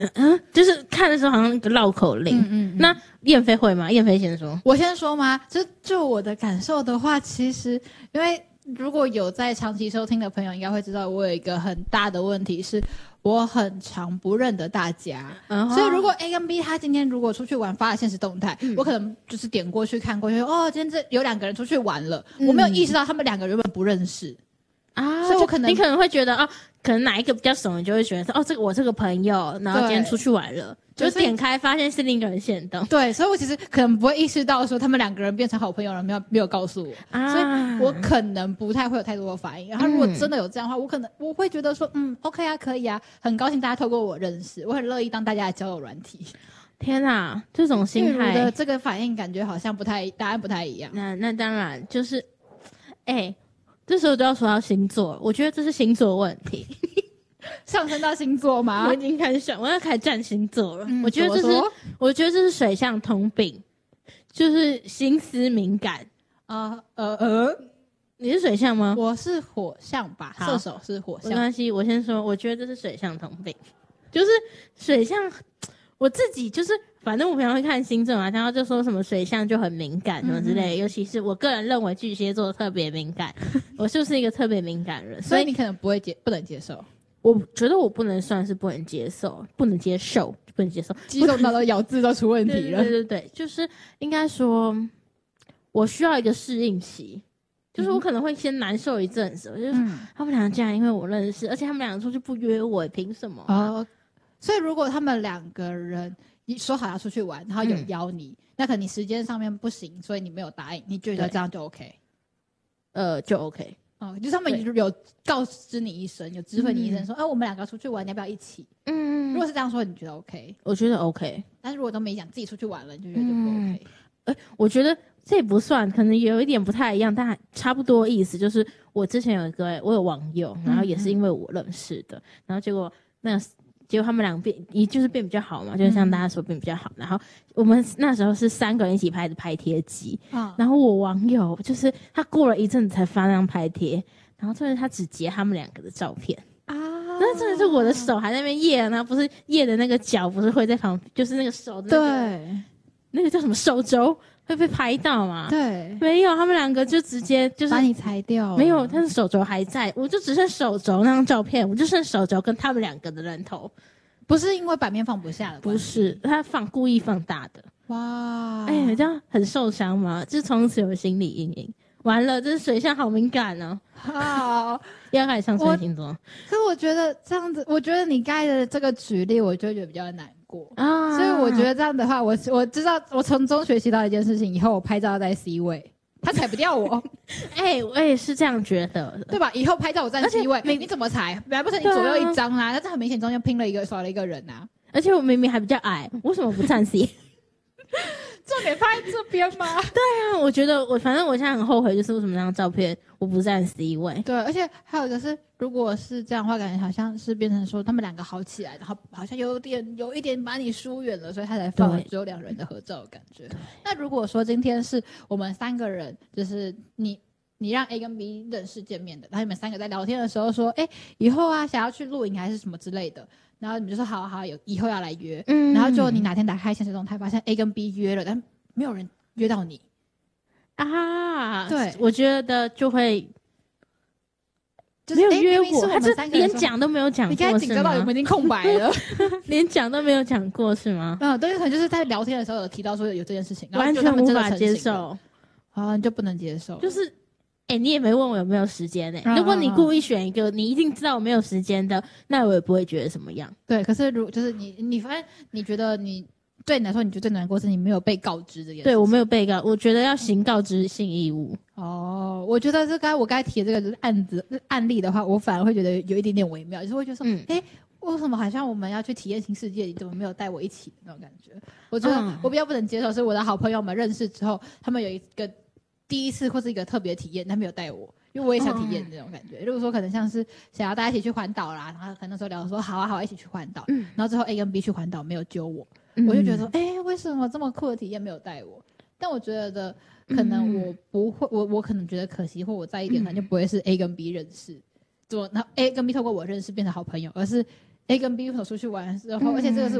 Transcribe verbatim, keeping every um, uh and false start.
嗯嗯，就是看的时候好像一个绕口令。嗯 嗯, 嗯，那燕飞会吗？燕飞先说。 我先说吗？就就我的感受的话，其实因为如果有在长期收听的朋友，应该会知道我有一个很大的问题是，我很常不认得大家。Uh-huh. 所以如果 A 跟 B 他今天如果出去玩发了限时动态，嗯，我可能就是点过去看过去，哦，今天这有两个人出去玩了，嗯，我没有意识到他们两个原本不认识。 啊，所以我可能你可能会觉得哦，可能哪一个比较熟，你就会觉得说哦，这个我这个朋友，然后今天出去玩了，就点开发现是另一个人限动。 对，所以我其实可能不会意识到说他们两个人变成好朋友了，没有没有告诉我，啊，所以我可能不太会有太多的反应。然后如果真的有这样的话，嗯，我可能我会觉得说嗯 ，OK 啊，可以啊，很高兴大家透过我认识，我很乐意当大家的交友软体。 天啊，这种心态的这个反应感觉好像不太答案不太一样。 那那当然就是，哎，欸。这时候就要说到星座，我觉得这是星座问题。 上升到星座吗？ 我已经开始想，我要开始占星座了。嗯，我觉得这是，我觉得这是水象通病，就是心思敏感。 啊呃呃， 你是水象吗？ 我是火象吧，射手是火象。 没关系，我先说，我觉得这是水象通病，就是水象，我自己就是。反正我平常会看星座嘛，然后就说什么水象就很敏感什么之类的，嗯，尤其是我个人认为巨蟹座特别敏感，我就是一个特别敏感人， 所以你可能不会接不能接受。 我觉得我不能算是不能接受，不能接受，不能接受， 激动到咬字都出问题了。 对对对对，就是应该说，我需要一个适应期，就是我可能会先难受一阵子，嗯，就是他们两个竟然因为我认识，而且他们两个出去不约我，凭什么，啊？ 哦，所以如果他们两个人。你说好要出去玩，然后有邀你，嗯，那可能你时间上面不行，所以你没有答应，你觉得这样就 OK？ 呃，就 OK。 哦，就是他们有告知你一声，有知会你一声，说，哎，嗯啊，我们两个出去玩，你要不要一起？嗯，如果是这样说，你觉得 OK？ 我觉得 OK。 但是如果都没讲，自己出去玩了，你就觉得就不 OK？ 哎，嗯，我觉得这也不算，可能有一点不太一样，但差不多意思。就是我之前有一个，我有网友，然后也是因为我认识的，嗯，然后结果那个。结果他们两个变，一就是变比较好嘛，就是像大家说变比较好。嗯，然后我们那时候是三个人一起拍的拍贴机，哦，然后我网友就是他过了一阵子才发那张拍贴，然后就是他只截他们两个的照片啊。那真的是我的手还在那边页，然后不是页的那个脚不是会在旁，就是那个手的那个对，那个叫什么手肘会被拍到嘛？ 对， 没有，他们两个就直接就是把你裁掉了。 没有，但是手肘还在，我就只剩手肘那张照片，我就剩手肘跟他们两个的人头， 不是因为版面放不下了， 不是他放故意放大的。 哇， 哎，欸，这样很受伤吗？就从此有心理阴影。完了，这水象好敏感哦。 好， 要开始上升星座。 可是我觉得这样子，我觉得你刚才的这个举例，我就觉得比较难过啊。所以我觉得这样的话，我我知道，我从中学习到一件事情，以后我拍照在 C 位，他踩不掉我。 哎，欸，我也是这样觉得， 对吧？以后拍照我站 C 位，你怎么踩？难不成你左右一张啊？但是很明显中间拼了一个少了一个人啊。 而且我明明还比较矮，为什么不站 C？ 重点放在这边吗？ 对啊，我觉得我反正我现在很后悔，就是为什么那张照片我不站 C 位。 对，而且还有一个是，如果是这样的话，感觉好像是变成说他们两个好起来，然后好像有点有一点把你疏远了，所以他才放了只有两人的合照的感觉。那如果说今天是我们三个人，就是你你让 A 跟 B 认识见面的，然后你们三个在聊天的时候说，哎，以后啊想要去露营还是什么之类的。然后你就说好好有以后要来约，嗯，然后就你哪天打开现实动态发现 A 跟 B 约了，但没有人约到你啊。 对， 我觉得就会就是没有约我， 他这连讲都没有讲过， 你刚才紧张到我们已经空白了， 连讲都没有讲过是吗？ 嗯，对，可能就是在聊天的时候有提到说有这件事情， 完全无法接受， 啊，你就不能接受， 就是。哎，你也没问我有没有时间哎，欸。如果你故意选一个，你一定知道我没有时间的，那我也不会觉得什么样。 对，可是如就是你，你反正你觉得你对你来说，你觉得最难过是你没有被告知这件事。 对，我没有被告，我觉得要行告知性义务。 哦，我觉得这刚才我刚才提的这个案子案例的话，我反而会觉得有一点点微妙，就是会觉得说，哎，嗯，为什么好像我们要去体验新世界，你怎么没有带我一起的那种感觉？我觉得我比较不能接受，是我的好朋友们认识之后，他们有一个第一次或是一个特别体验，他没有带我。因为我也想体验这种感觉，如果说可能像是想要大家一起去环岛啦，然后可能那时候聊说好啊好啊一起去环岛，嗯，然后之后 A 跟 B 去环岛没有揪我，嗯，我就觉得说，哎，欸，为什么这么酷的体验没有带我？但我觉得可能我不会，我我可能觉得可惜，或我在意点，可能就不会是 A 跟 B 认识，怎么？然后 A 跟 B 透过我认识变成好朋友，而是 A 跟 B 朋友出去玩的时候， 嗯而且这个是